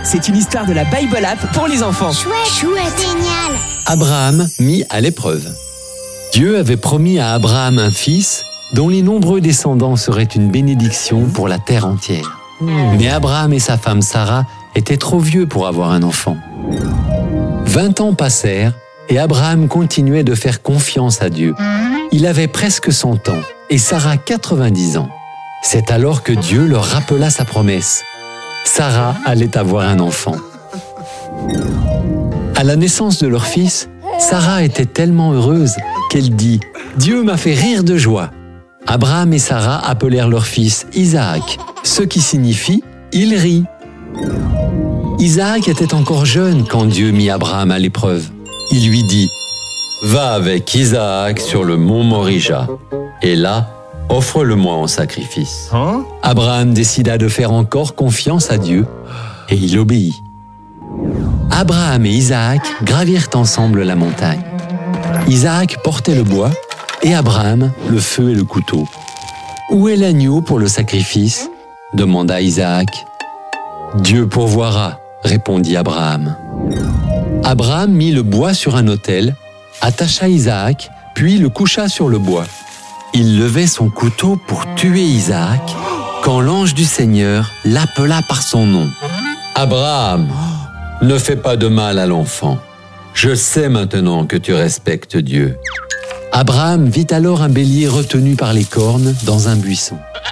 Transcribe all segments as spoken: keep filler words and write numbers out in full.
c'est une histoire de la Bible App pour les enfants. Chouette, chouette, génial. Abraham mis à l'épreuve. Dieu avait promis à Abraham un fils dont les nombreux descendants seraient une bénédiction pour la terre entière. Mais Abraham et sa femme Sarah étaient trop vieux pour avoir un enfant. Vingt ans passèrent et Abraham continuait de faire confiance à Dieu. Il avait presque cent ans et Sarah quatre-vingt-dix ans. C'est alors que Dieu leur rappela sa promesse. Sarah allait avoir un enfant. À la naissance de leur fils, Sarah était tellement heureuse qu'elle dit « Dieu m'a fait rire de joie ». Abraham et Sarah appelèrent leur fils Isaac, ce qui signifie « il rit ». Isaac était encore jeune quand Dieu mit Abraham à l'épreuve. Il lui dit « Va avec Isaac sur le mont Morija, et là, offre-le-moi en sacrifice. Hein » Abraham décida de faire encore confiance à Dieu, et il obéit. Abraham et Isaac gravirent ensemble la montagne. Isaac portait le bois, et Abraham le feu et le couteau. « Où est l'agneau pour le sacrifice ?» demanda Isaac. « Dieu pourvoira », répondit Abraham. Abraham mit le bois sur un autel, attacha Isaac, puis le coucha sur le bois. Il levait son couteau pour tuer Isaac, quand l'ange du Seigneur l'appela par son nom. « Abraham, ne fais pas de mal à l'enfant. Je sais maintenant que tu respectes Dieu. » Abraham vit alors un bélier retenu par les cornes dans un buisson.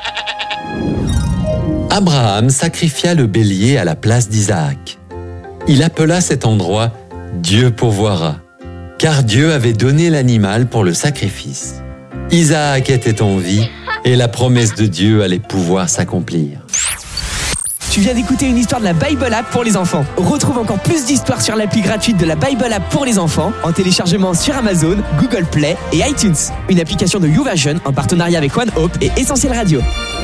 Abraham sacrifia le bélier à la place d'Isaac. Il appela cet endroit « Dieu pourvoira », car Dieu avait donné l'animal pour le sacrifice. Isaac était en vie et la promesse de Dieu allait pouvoir s'accomplir. Tu viens d'écouter une histoire de la Bible App pour les enfants. Retrouve encore plus d'histoires sur l'appli gratuite de la Bible App pour les enfants en téléchargement sur Amazon, Google Play et iTunes. Une application de YouVersion en partenariat avec OneHope et Essentiel Radio.